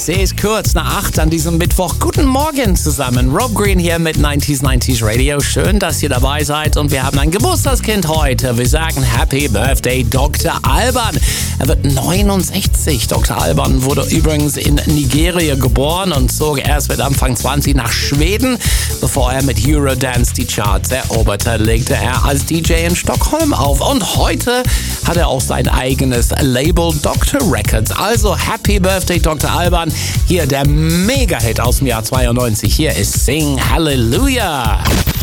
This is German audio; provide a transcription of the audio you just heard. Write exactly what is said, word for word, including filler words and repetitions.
Es ist kurz nach acht an diesem Mittwoch. Guten Morgen zusammen. Rob Green hier mit neunzig neunzig Radio. Schön, dass ihr dabei seid und wir haben ein Geburtstagskind heute. Wir sagen Happy Birthday, Doktor Alban. Er wird neunundsechzig. Doktor Alban wurde übrigens in Nigeria geboren und zog erst mit Anfang zwanzig nach Schweden. Bevor er mit Eurodance die Charts eroberte, legte er als D J in Stockholm auf. Und heute hat er auch sein eigenes Label Doktor Records. Also Happy Birthday, Doktor Alban. Hier der Mega-Hit aus dem Jahr zweiundneunzig. Hier ist Sing Hallelujah.